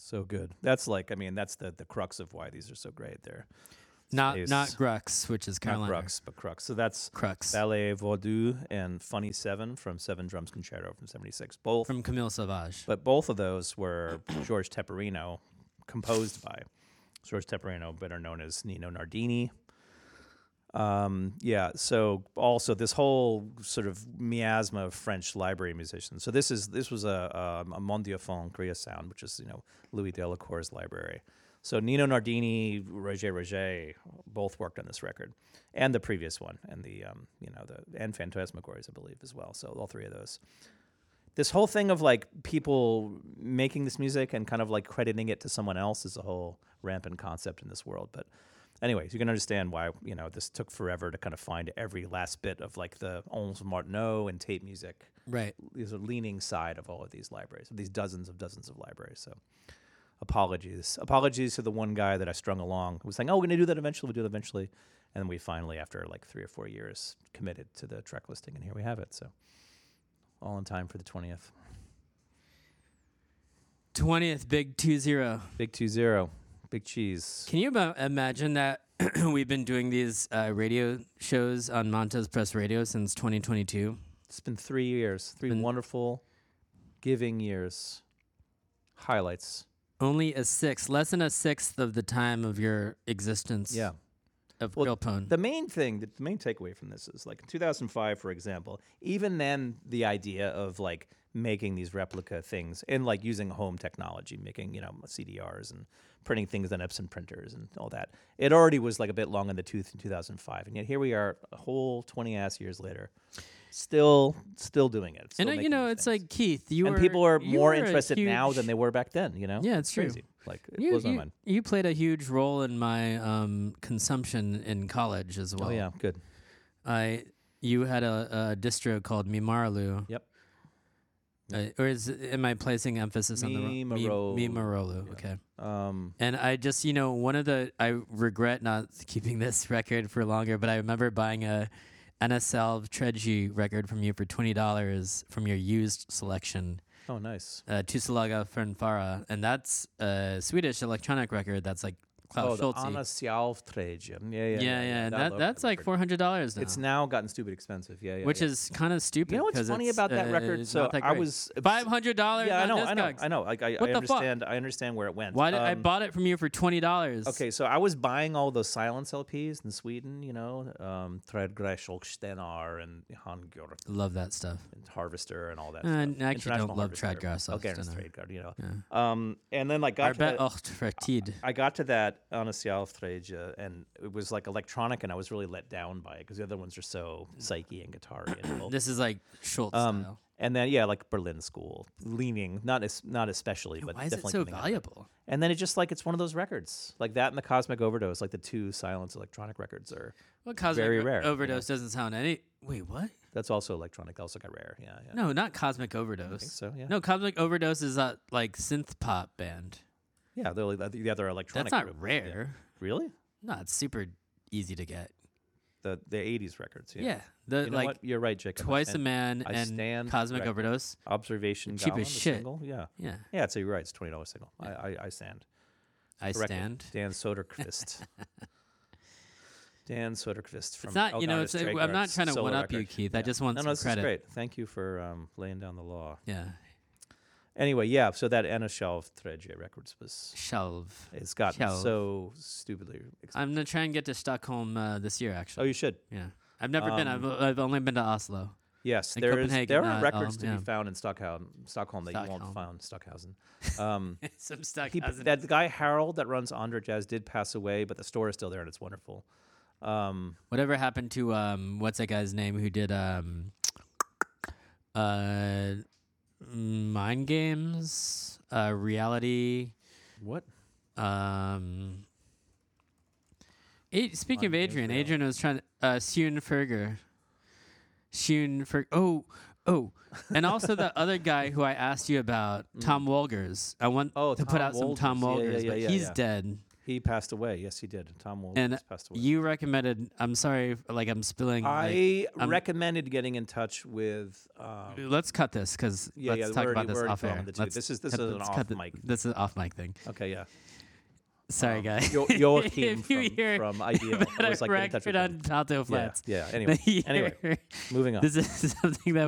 So good. That's like, I mean, that's the crux of why these are so great. They're Not space- Grux, which is not Carolina. crux, but crux. So that's Crux. Ballet Vaudou and Funny Seven from Seven Drums Concerto from '76. Both, From Camille Sauvage. but both of those were George Tepperino, composed by George Tepperino, better known as Nino Nardini. So also this whole sort of miasma of French library musicians. So this was a Mondiophone Korea Sound, which is Louis Delacour's library. So Nino Nardini, Roger, both worked on this record, and the previous one, and and Phantasmagories, I believe, as well. So all three of those. This whole thing of like people making this music and kind of like crediting it to someone else is a whole rampant concept in this world. But anyways, you can understand why this took forever to kind of find every last bit of like the Onze Martineau and tape music. Right. These are leaning side of all of these libraries, of these dozens of libraries. So apologies to the one guy that I strung along who was saying, "Oh, we're gonna do that eventually. We'll do it eventually," and then we finally, after like 3 or 4 years, committed to the track listing, and here we have it. So all in time for the 20th. 20th, big 2-0. Big 2-0. Big cheese. Can you imagine that we've been doing these radio shows on Montez Press Radio since 2022? It's been 3 years. Three wonderful, giving years. Highlights. Only less than a sixth of the time of your existence. Yeah. Of Well, Grillpone. The main takeaway from this is like in 2005, for example, even then the idea of like making these replica things and like using home technology, making, CDRs and printing things on Epson printers and all that. It already was like a bit long in the tooth in 2005. And yet here we are a whole 20 ass years later, still doing it. Still And making these it's things. like Keith, and people are you more were a interested now huge- than they were back then, Yeah, it's true. crazy. Like it blows my mind. You played a huge role in my consumption in college as well. Oh yeah, good. You had a distro called Mimaralu. Yep. Am I placing emphasis on the Mimaralu. Mimaralu? Yeah. Okay. And I just, I regret not keeping this record for longer, but I remember buying a NSL Treji record from you for $20 from your used selection. Oh, nice. Tusalaga Fernfara, and that's a Swedish electronic record that's like Klaus the Schulze. Anna Sjálvträdje. Yeah. That's like $400 now. It's now gotten stupid expensive. Yeah. Which is kind of stupid. You know what's 'cause funny it's, about that record? it's So not that I great. was $500. Yeah, on I Discogs. know. Like I What the fuck? understand. I understand where it went. Why did I bought it from you for $20? Okay, so I was buying all those silence LPs in Sweden. Trädgräsholkstenar and Handgjord Love that stuff. and Harvester and all that. I stuff. actually International don't love Harvester. Trädgräsholkstenar. Okay, Trädgård, Yeah. And then like got to that, Arbeit I got to that Anna Sjálvträdje, and it was like electronic, and I was really let down by it because the other ones are so psyche and guitar-y and cool. This is like Schultz style. And then like Berlin School, leaning not especially, but Why is it definitely so coming out. valuable? And then it's just like it's one of those records like that and the Cosmic Overdose, like the two silence electronic records are. Well, Cosmic very rare, Overdose doesn't sound any. Wait, what? That's also electronic. Also got rare. Yeah. No, not Cosmic Overdose. I think so. Yeah. No, Cosmic Overdose is a like synth pop band. Yeah, they're like the other electronic. That's not group. rare. Yeah. Really? No, it's super easy to get. The 80s records. Yeah. Yeah, the You know like what? You're right, Jacob. Twice a Man I and stand Cosmic corrected. Overdose. Observation. Cheap Gala, as the shit. Single. Yeah. Yeah, Yeah. So you're right. It's $20 single. I stand. I Corrected. stand. Dan Soderquist. Dan Soderquist from. It's not, Elgato it's, I'm Streigaard's not trying to solo one up you, record. Keith. Yeah. I just want No, some this credit. is great. Thank you for laying down the law. Yeah, Anyway, yeah. So that Anna Sjálvträdje records was. Shelve. It's gotten Shelve. so stupidly expensive. I'm gonna try and get to Stockholm this year. Oh, Actually, you should. yeah. I've never been. I've only been to Oslo. Yes, In there Copenhagen, are not, records to yeah. be found in Stockholm that you won't Stockholm. find Stockhausen. Some Stockhausen. That guy Harold that runs Andra Jazz did pass away, but the store is still there and it's wonderful. Whatever happened to what's that guy's name who did Mind Games, Reality. What? Speaking of Mind Games, Adrian, Reality. Adrian was trying to Schoenferger. Oh, and also the other guy who I asked you about, Tom Wolgers. I want Oh, to put Tom out some Tom Wolgers. Wolgers, Yeah, but yeah, he's yeah. dead. He passed away. Yes, he did. Tom Wolfe And passed away. you recommended. I'm sorry, like I'm spilling. I recommended getting in touch with. Let's cut this because let's talk about this off air. This is an off mic. This is an off mic thing. Okay, yeah. Sorry, guys. Joachim If you hear from Ideal. that I was like, get in touch record with him. on Alto Flats. Yeah. Anyway, moving on. This is something that